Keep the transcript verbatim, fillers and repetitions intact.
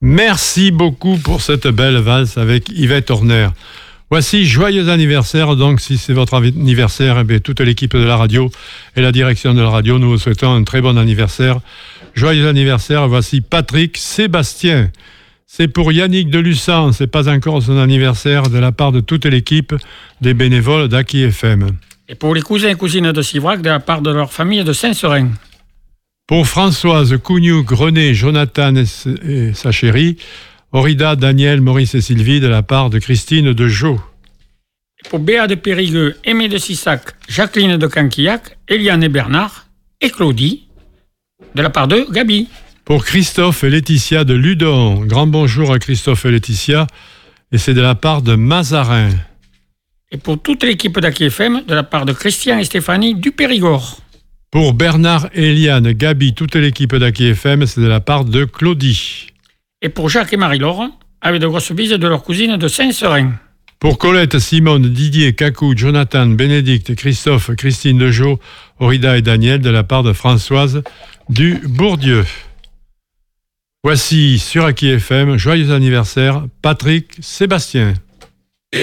Merci beaucoup pour cette belle valse avec Yvette Horner. Voici joyeux anniversaire, donc si c'est votre anniversaire, eh bien, toute l'équipe de la radio et la direction de la radio, nous vous souhaitons un très bon anniversaire. Joyeux anniversaire, voici Patrick Sébastien. C'est pour Yannick de Lussan, c'est pas encore son anniversaire, de la part de toute l'équipe des bénévoles d'Aki F M. Et pour les cousins et cousines de Sivrac, de la part de leur famille de Saint-Serin. Pour Françoise, Cougnouk, René, Jonathan et, et sa chérie, Orida, Daniel, Maurice et Sylvie, de la part de Christine de Jo. Et pour Béa de Périgueux, Aimé de Sissac, Jacqueline de Canquillac, Eliane et Bernard, et Claudie, de la part de Gabi. Pour Christophe et Laetitia de Ludon, grand bonjour à Christophe et Laetitia, et c'est de la part de Mazarin. Et pour toute l'équipe d'Aki F M, de la part de Christian et Stéphanie du Périgord. Pour Bernard, Eliane, Gabi, toute l'équipe d'Aki F M, c'est de la part de Claudie. Et pour Jacques et Marie-Laure, avec de grosses bises de leur cousine de Saint-Serin. Pour Colette, Simone, Didier, Kakou, Jonathan, Bénédicte, Christophe, Christine Dejo, Orida et Daniel, de la part de Françoise du Bourdieu. Voici sur Aki F M, joyeux anniversaire, Patrick Sébastien.